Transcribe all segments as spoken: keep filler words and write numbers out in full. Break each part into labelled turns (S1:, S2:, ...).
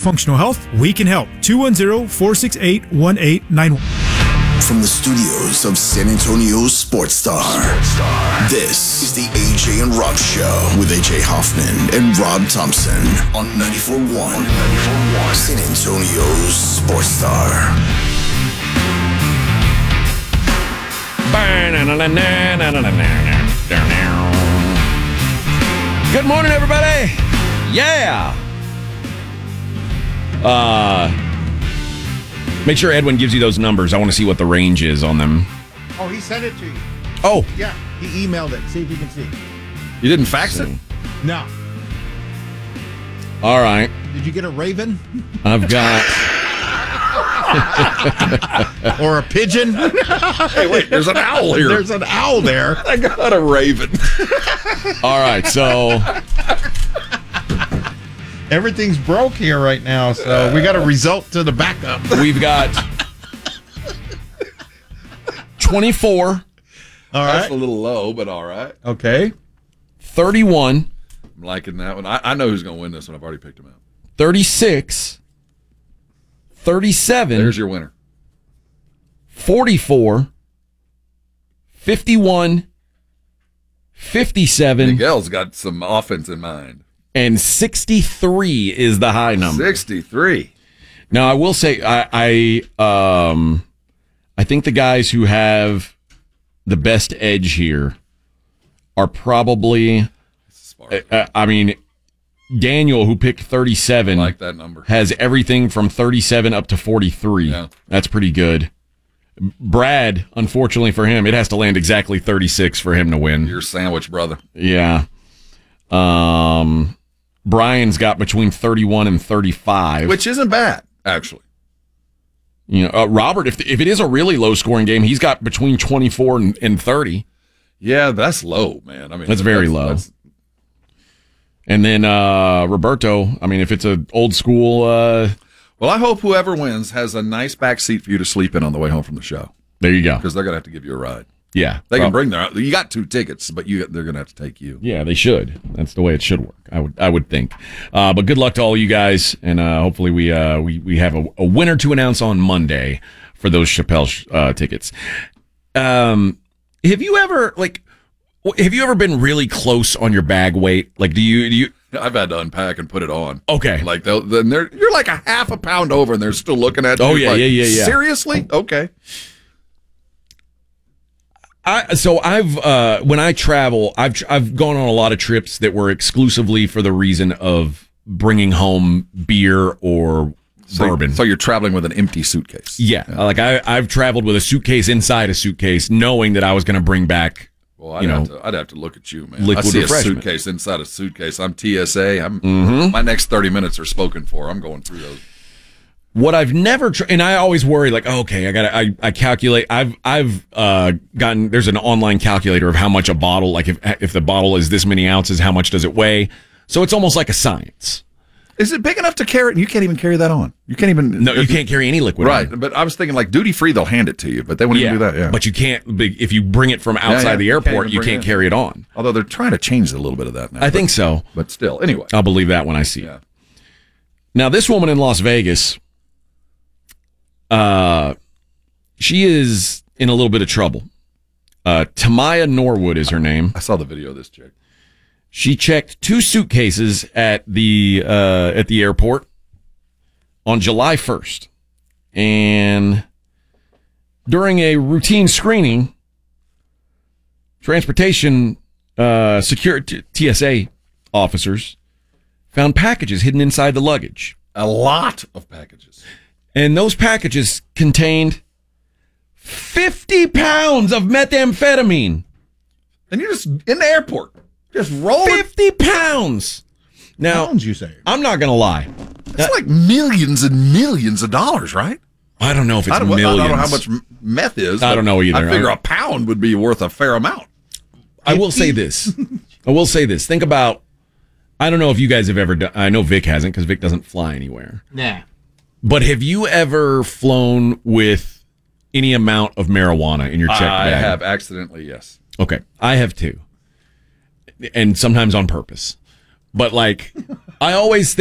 S1: functional health, we can help. two one zero, four six eight, one eight nine one.
S2: From the studios of San Antonio's Sports Star, this is the A J and Rob Show with A J Hoffman and Rob Thompson on ninety-four point one San Antonio's Sports Star.
S3: Good morning, everybody. Yeah. Uh, make sure Edwin gives you those numbers. I want to see what the range is on them.
S4: Oh, he sent it to you.
S3: Oh.
S4: Yeah, he emailed it. See if you can see.
S3: You didn't fax it?
S4: No.
S3: All right.
S4: Did you get a raven?
S3: I've got...
S4: Or a pigeon?
S3: Hey, wait, there's an owl here.
S4: There's an owl there.
S3: I got a raven. All right, so...
S4: Everything's broke here right now, so we got a result to the backup.
S3: We've got twenty-four.
S4: All right.
S5: That's a little low, but all right.
S4: Okay.
S3: thirty-one.
S5: I'm liking that one. I, I know who's going to win this one. I've already picked him out.
S3: thirty-six. thirty-seven.
S5: There's your winner.
S3: forty-four. fifty-one. fifty-seven.
S5: Miguel's got some offense in mind.
S3: And sixty-three is the high number.
S5: sixty-three.
S3: Now, I will say, I, I, um, I think the guys who have the best edge here are probably, uh, I mean, Daniel, who picked thirty-seven,
S5: I like that number.
S3: has everything from thirty-seven up to forty-three.
S5: Yeah.
S3: That's pretty good. Brad, unfortunately for him, it has to land exactly thirty-six for him to win.
S5: Your sandwich, brother.
S3: Yeah. Um, Brian's got between thirty-one and thirty-five.
S5: Which isn't bad, actually.
S3: You know, uh, Robert, if if it is a really low-scoring game, he's got between twenty-four and, and thirty.
S5: Yeah, that's low, man. I mean,
S3: That's very low.
S5: That's,
S3: And then uh, Roberto, I mean, if it's an old school... Uh,
S5: well, I hope whoever wins has a nice back seat for you to sleep in on the way home from the show.
S3: There you go.
S5: Because they're going to have to give you a ride.
S3: Yeah.
S5: They can
S3: Well,
S5: bring their... You got two tickets, but you they're going to have to take you.
S3: Yeah, they should. That's the way it should work. I would I would think. Uh, but good luck to all you guys, and uh, hopefully we uh, we we have a, a winner to announce on Monday for those Chappelle uh, tickets. Um, have you ever like have you ever been really close on your bag weight? Like, do you do you?
S5: I've had to unpack and put it on.
S3: Okay.
S5: Like they'll, then they're you're like a half a pound over, and they're still looking at you.
S3: Oh, yeah,
S5: like,
S3: yeah, yeah, yeah.
S5: Seriously? Okay.
S3: I, so I've uh, when I travel, I've I've gone on a lot of trips that were exclusively for the reason of bringing home beer or
S5: So,
S3: bourbon.
S5: so you're traveling with an empty suitcase.
S3: Yeah, like I I've traveled with a suitcase inside a suitcase, knowing that I was going to bring back.
S5: Well, I'd,
S3: you
S5: have
S3: know,
S5: to, I'd have to look at you, man.
S3: liquid
S5: I see
S3: refreshment.
S5: a suitcase inside a suitcase. I'm T S A. I'm
S3: Mm-hmm.
S5: my next thirty minutes are spoken for. I'm going through those.
S3: What I've never, tr- and I always worry, like, oh, okay, I gotta, I, I calculate. I've, I've uh, gotten. There's an online calculator of how much a bottle, like if if the bottle is this many ounces, how much does it weigh? So it's almost like a science.
S5: Is it big enough to carry it? You can't even carry that on. You can't even.
S3: No, you can't carry any liquid.
S5: Right,
S3: on.
S5: but I was thinking like duty free, they'll hand it to you, but they won't
S3: Yeah,
S5: even do that. Yeah,
S3: but you can't. If you bring it from outside
S5: yeah.
S3: the
S5: You can't
S3: airport,
S5: even
S3: you
S5: bring
S3: can't
S5: it in.
S3: carry it on.
S5: although they're trying to change a little bit of that now.
S3: I
S5: but,
S3: think so.
S5: but still, anyway.
S3: I'll believe that when I see
S5: Yeah.
S3: it. Now, this woman in Las Vegas, uh, she is in a little bit of trouble. Uh, Tamaya Norwood is her name.
S5: I saw the video of this chick.
S3: She checked two suitcases at the uh, at the airport on July first, and during a routine screening, transportation uh, security T S A officers found packages hidden inside the luggage.
S5: A lot of packages.
S3: And those packages contained fifty pounds of methamphetamine.
S5: And you're just in the airport, just rolling.
S3: fifty pounds. Now,
S4: Pounds, you say?
S3: I'm not going to lie.
S5: It's like millions and millions of dollars, right?
S3: I don't know if it's
S5: I don't,
S3: millions.
S5: I don't know how much m- meth is.
S3: I
S5: but
S3: don't know either.
S5: I figure a pound would be worth a fair amount.
S3: I will say this. I will say this. Think about, I don't know if you guys have ever done, I know Vic hasn't because Vic doesn't fly anywhere.
S4: Nah.
S3: But have you ever flown with any amount of marijuana in your checked
S5: I
S3: bag?
S5: have accidentally, yes.
S3: Okay. I have too. And sometimes on purpose. But like, I always think,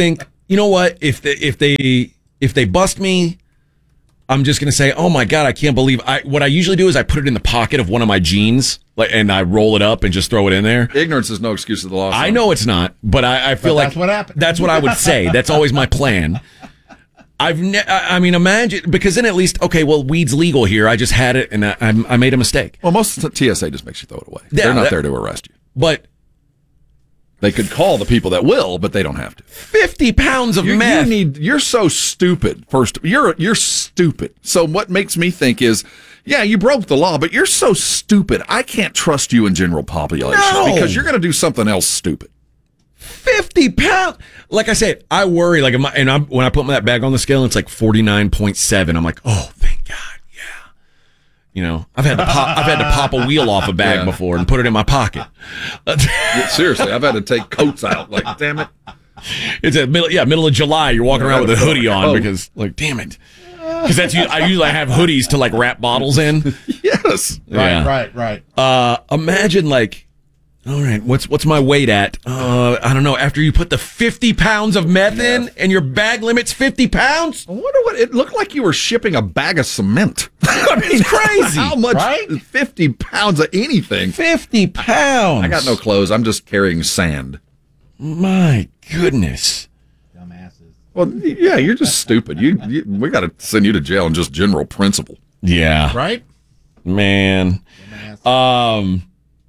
S3: you know what? If they, if they if they bust me, I'm just gonna say, oh my god, I can't believe I. What I usually do is I put it in the pocket of one of my jeans, like, and I roll it up and just throw it in there.
S5: Ignorance is no excuse to the law.
S3: I know it's not, but I, I feel
S4: But
S3: like
S4: that's what happened.
S3: That's what I would say. That's always my plan. I've, ne- I I mean, imagine because then at least, okay, well, weed's legal here. I just had it and I, I I made a mistake.
S5: Well, most of the T S A just makes you throw it away.
S3: Yeah,
S5: They're not
S3: that-
S5: there to arrest you.
S3: But
S5: They could call the people that will, but they don't have to.
S3: fifty pounds of
S5: You, you
S3: meth.
S5: need. You're so stupid. First, you're you're stupid. So what makes me think is, yeah, you broke the law, but you're so stupid. I can't trust you in general population
S3: No.
S5: because you're going to do something else stupid.
S3: fifty pounds. Like I said, I worry. Like, am I- and I'm, when I put that bag on the scale, it's like forty-nine point seven. I'm like, oh, thank God. Yeah. You know, I've had to pop, I've had to pop a wheel off a bag
S5: Yeah.
S3: before and put it in my pocket.
S5: Yeah, seriously, I've had to take coats out. Like, damn it.
S3: It's a middle, yeah, middle of July. You're walking around with a hoodie on
S5: Oh.
S3: because, like, damn it. Because that's I usually have hoodies to like wrap bottles in.
S5: Yes.
S4: Right,
S3: Yeah.
S4: right, right.
S3: Uh, imagine like, all right, what's what's my weight at? Uh, I don't know. After you put the fifty pounds of meth in and your bag limit's fifty pounds.
S5: I wonder what it looked like. You were shipping a bag of cement. I mean,
S3: crazy,
S5: How much?
S4: right?
S5: Fifty pounds of anything.
S3: Fifty pounds.
S5: I got no clothes. I'm just carrying sand.
S3: My goodness.
S4: Dumbasses.
S5: Well, yeah, you're just stupid. You, you we got to send you to jail on just general principle.
S3: Yeah,
S4: Right?
S3: man. Um,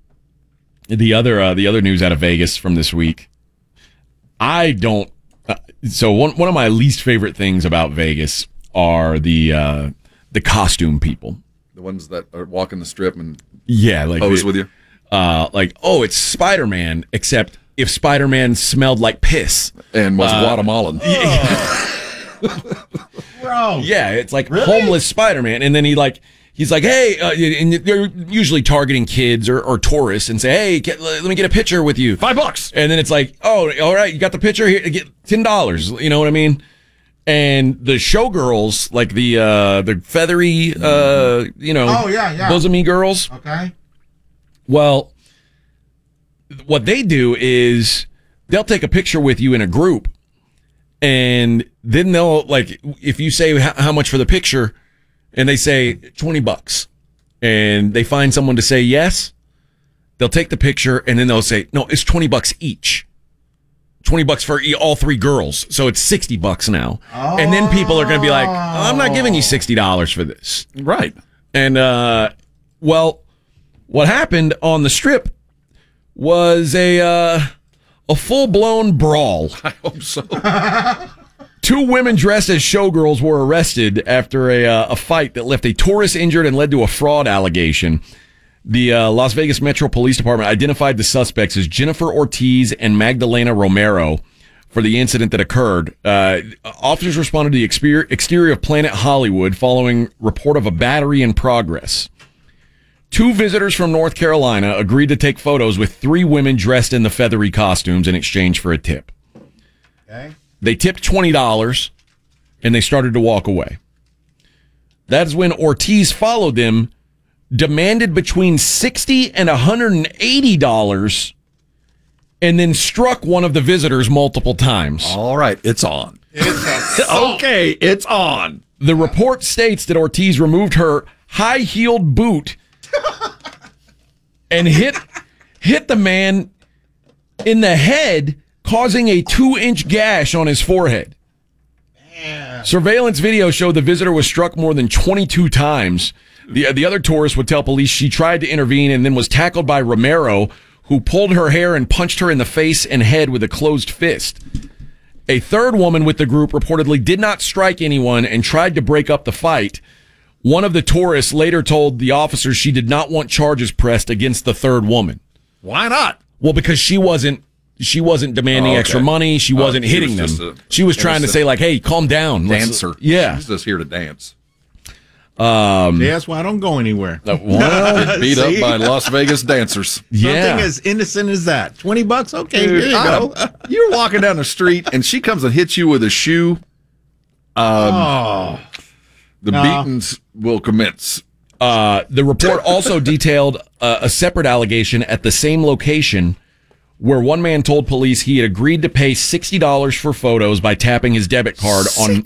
S3: the other uh, the other news out of Vegas from this week. I don't. Uh, so one one of my least favorite things about Vegas are the uh, the costume people.
S5: The ones that are walking the strip and
S3: Yeah, like
S5: pose
S3: the-
S5: with you.
S3: Uh, like oh, it's Spider-Man, except if Spider-Man smelled like piss.
S5: And was Guatemalan.
S4: Bro.
S3: Yeah, it's like homeless Spider-Man, and then he like he's like, hey, uh, and they're usually targeting kids or, or tourists, and say, hey, get, let me get a picture with you,
S5: Five bucks.
S3: and then it's like, oh, all right, you got the picture here, get ten dollars. You know what I mean? And the showgirls, like the uh, the feathery, uh, you know,
S4: Oh, yeah, yeah.
S3: bosomy girls.
S4: Okay.
S3: Well, what they do is they'll take a picture with you in a group, and then they'll like if you say how, how much for the picture, and they say twenty bucks, and they find someone to say yes, they'll take the picture, and then they'll say no, it's twenty bucks each. twenty bucks for e- all three girls. So it's sixty bucks now. And then people are going to be like, I'm not giving you sixty dollars for this.
S5: Right.
S3: And, uh, well, what happened on the strip was a, uh, a full-blown brawl.
S5: I hope so.
S3: Two women dressed as showgirls were arrested after a, uh, a fight that left a tourist injured and led to a fraud allegation. The uh, Las Vegas Metro Police Department identified the suspects as Jennifer Ortiz and Magdalena Romero for the incident that occurred. Uh, officers responded to the exterior, exterior of Planet Hollywood following report of a battery in progress. Two visitors from North Carolina agreed to take photos with three women dressed in the feathery costumes in exchange for a tip.
S4: Okay.
S3: They tipped twenty dollars, and they started to walk away. That's when Ortiz followed them, demanded between sixty dollars and one hundred eighty dollars, and then struck one of the visitors multiple times.
S5: All right, it's on. Okay, it's on.
S3: The report states that Ortiz removed her high-heeled boot and hit hit the man in the head, causing a two-inch gash on his forehead. Surveillance video showed the visitor was struck more than twenty-two times. The, the other tourist would tell police she tried to intervene and then was tackled by Romero, who pulled her hair and punched her in the face and head with a closed fist. A third woman with the group reportedly did not strike anyone and tried to break up the fight. One of the tourists later told the officers she did not want charges pressed against the third woman.
S5: Why not?
S3: Well, because she wasn't she wasn't demanding
S5: Oh, okay.
S3: extra money. She
S5: Oh,
S3: wasn't
S5: she
S3: hitting
S5: was
S3: them.
S5: just a
S3: she was trying to
S5: innocent
S3: say like, "Hey, calm down, Let's-
S5: Dancer.
S3: Yeah.
S5: She's just here to dance.
S4: See, that's why I don't go anywhere.
S3: Uh, well,
S5: Get beat
S4: See?
S5: up by Las Vegas dancers.
S3: yeah.
S4: Something as innocent as that. twenty bucks? Okay,
S5: Dude,
S4: here you
S5: I
S4: go.
S5: don't- You're walking down the street and she comes and hits you with a shoe. Um,
S4: Oh.
S5: The
S4: No.
S5: beatings will commence.
S3: Uh, the report also detailed uh, a separate allegation at the same location where one man told police he had agreed to pay sixty dollars for photos by tapping his debit card on